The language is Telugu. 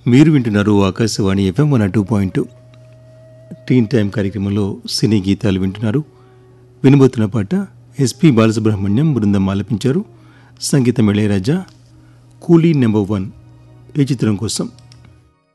మీరు వింటున్నారు ఆకాశవాణి FM 102.2 టీన్ టైం కార్యక్రమంలో సినీ గీతాలు వింటున్నారు. వినబోతున్న పాట ఎస్పి బాలసుబ్రహ్మణ్యం బృందం ఆలపించారు. సంగీతం ఇళయరాజా. కూలీ నెంబర్ 1 ఈ చిత్రం కోసం